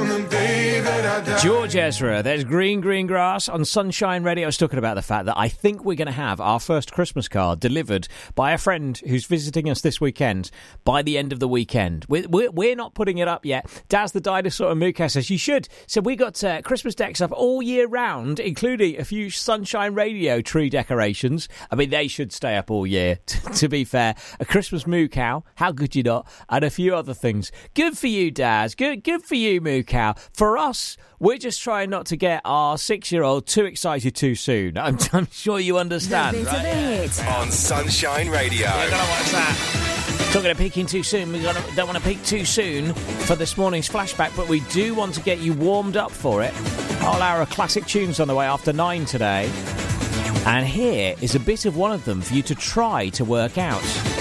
on the day that I die. George Ezra, there's Green Green Grass on Sunshine Radio. I was talking about the fact that I think we're going to have our first Christmas card delivered by a friend who's visiting us this weekend by the end of the weekend. We're not putting it up yet. Daz the Dinosaur and Mooka says you should. So we got Christmas decks up all year round, including a few Sunshine Radio tree decorations. I mean, they should stay up all year, to be fair. A Christmas moo cow, how could you not? And a few other things. Good for you, Daz. Good for you, moo cow. For us, we're just trying not to get our 6-year-old too excited too soon. I'm sure you understand, the bit right? of the hit. On Sunshine Radio. We're going to watch that. Talking of peaking too soon, we don't want to peak too soon for this morning's flashback, but we do want to get you warmed up for it. Whole hour of classic tunes on the way after 9 today. And here is a bit of one of them for you to try to work out.